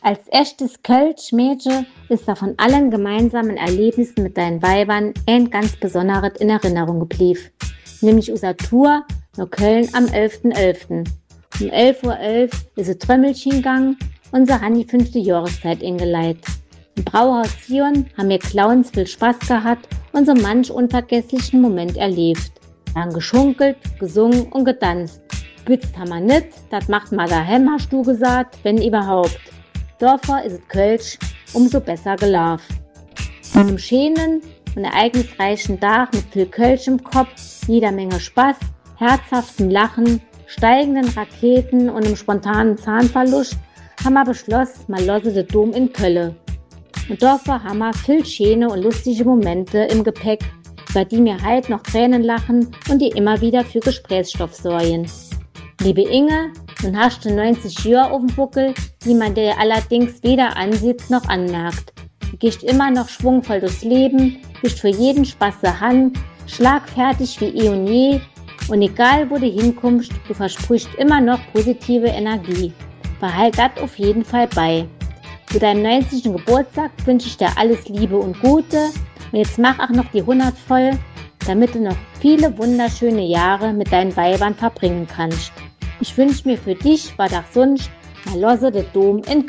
Als echtes Kölsch-Mädchen ist da von allen gemeinsamen Erlebnissen mit deinen Weibern ein ganz besonderes in Erinnerung geblieben. Nämlich unser Tour nach Köln am 11.11. Um 11.11 Uhr ist ein Trömmelchen gegangen und sie haben die 5. Jahreszeit eingeleitet. Im Brauhaus Sion haben wir Clowns viel Spaß gehabt und so manch unvergesslichen Moment erlebt. Wir haben geschunkelt, gesungen und getanzt. Bützt haben wir nicht, das macht man daheim, hast du gesagt, wenn überhaupt. Dörfer ist es Kölsch umso besser gelaufen. Von einem schönen und ereignisreichen Tag mit viel Kölsch im Kopf, jeder Menge Spaß, herzhaftem Lachen, steigenden Raketen und einem spontanen Zahnverlust haben wir beschlossen, mal losse den Dom in Köln. Und dafür haben wir viel schöne und lustige Momente im Gepäck, über die wir heute noch Tränen lachen und die immer wieder für Gesprächsstoff sorgen. Liebe Inge, nun hast du 90 Jahre auf dem Buckel, die man dir allerdings weder ansieht noch anmerkt. Du gehst immer noch schwungvoll durchs Leben, bist für jeden Spaß der Hand, schlagfertig wie eh und je und egal wo du hinkommst, du versprichst immer noch positive Energie. Behalt das auf jeden Fall bei. Zu deinem 90. Geburtstag wünsche ich dir alles Liebe und Gute und jetzt mach auch noch die 100 voll, damit du noch viele wunderschöne Jahre mit deinen Weibern verbringen kannst. Ich wünsche mir für dich, was auch sonst, mal losse den Dom in Köln.